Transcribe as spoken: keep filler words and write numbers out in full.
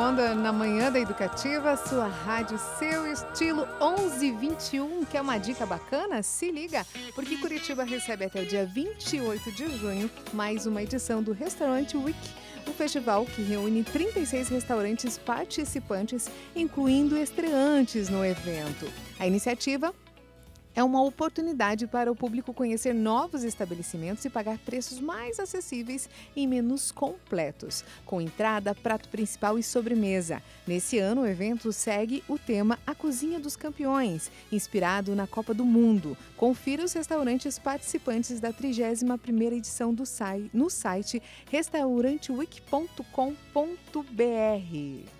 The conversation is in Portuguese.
onda na manhã da Educativa, sua rádio, seu estilo onze e vinte e um. Quer uma dica bacana? Se liga, porque Curitiba recebe até o dia vinte e oito de junho mais uma edição do Restaurant Week, um festival que reúne trinta e seis restaurantes participantes, incluindo estreantes no evento. A iniciativa é uma oportunidade para o público conhecer novos estabelecimentos e pagar preços mais acessíveis em menus completos, com entrada, prato principal e sobremesa. Nesse ano, o evento segue o tema A Cozinha dos Campeões, inspirado na Copa do Mundo. Confira os restaurantes participantes da trigésima primeira edição do site, no site restaurante week ponto com ponto br.